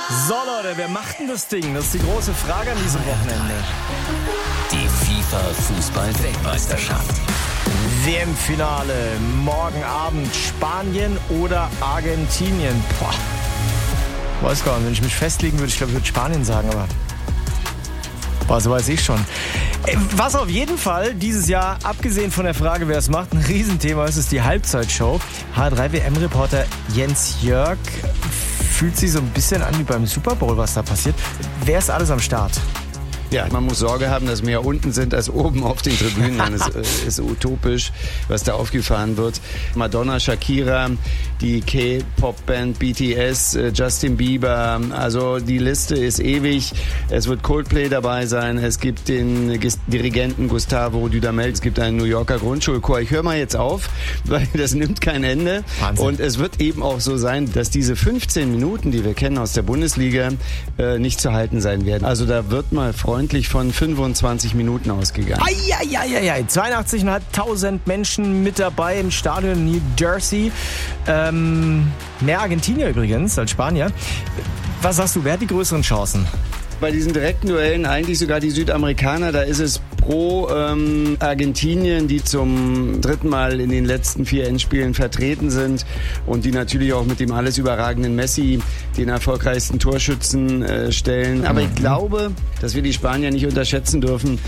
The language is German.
So Leute, wer macht denn das Ding? Das ist die große Frage an diesem Wochenende. Die FIFA-Fußball-Weltmeisterschaft. WM-Finale, morgen Abend Spanien oder Argentinien. Boah, weiß gar nicht, wenn ich mich festlegen würde, ich glaube, ich würde Spanien sagen, aber was weiß ich schon. Was auf jeden Fall dieses Jahr, abgesehen von der Frage, wer es macht, ein Riesenthema ist, ist die Halbzeitshow. H3-WM-Reporter Jens Jörg fühlt sich so ein bisschen an wie beim Super Bowl, was da passiert. Wer ist alles am Start? Ja, man muss Sorge haben, dass mehr unten sind als oben auf den Tribünen. Das ist utopisch, was da aufgefahren wird. Madonna, Shakira, die K-Pop-Band BTS, Justin Bieber. Also die Liste ist ewig. Es wird Coldplay dabei sein. Es gibt den Dirigenten Gustavo Dudamel. Es gibt einen New Yorker Grundschulchor. Ich höre mal jetzt auf, weil das nimmt kein Ende. Wahnsinn. Und es wird eben auch so sein, dass diese 15 Minuten, die wir kennen aus der Bundesliga, nicht zu halten sein werden. Also da wird mal freundlich von 25 Minuten ausgegangen. Eieieiei, 82.500 Menschen mit dabei im Stadion in New Jersey. Mehr Argentinier übrigens als Spanier. Was sagst du, wer hat die größeren Chancen? Bei diesen direkten Duellen eigentlich sogar die Südamerikaner, da ist es pro Argentinien, die zum dritten Mal in den letzten 4 Endspielen vertreten sind und die natürlich auch mit dem alles überragenden Messi den erfolgreichsten Torschützen stellen. Aber ich glaube, dass wir die Spanier nicht unterschätzen dürfen.